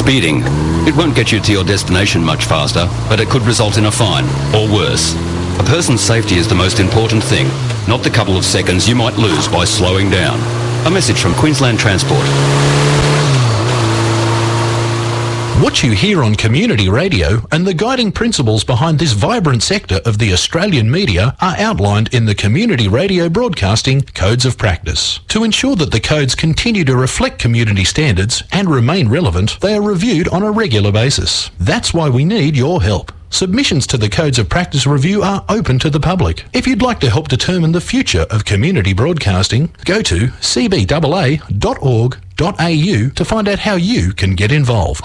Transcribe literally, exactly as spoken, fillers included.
Speeding. It won't get you to your destination much faster, but it could result in a fine, or worse. A person's safety is the most important thing, not the couple of seconds you might lose by slowing down. A message from Queensland Transport. What you hear on community radio and the guiding principles behind this vibrant sector of the Australian media are outlined in the Community Radio Broadcasting Codes of Practice. To ensure that the codes continue to reflect community standards and remain relevant, they are reviewed on a regular basis. That's why we need your help. Submissions to the Codes of Practice review are open to the public. If you'd like to help determine the future of community broadcasting, go to c b a a dot org dot a u to find out how you can get involved.